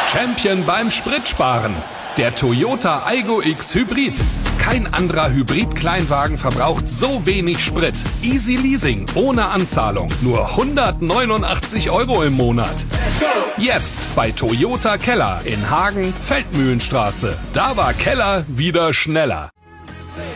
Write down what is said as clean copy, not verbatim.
Champion beim Spritsparen. Der Toyota Aygo X Hybrid. Kein anderer Hybrid-Kleinwagen verbraucht so wenig Sprit. Easy Leasing, ohne Anzahlung. Nur 189 € im Monat. Jetzt bei Toyota Keller in Hagen, Feldmühlenstraße. Da war Keller wieder schneller.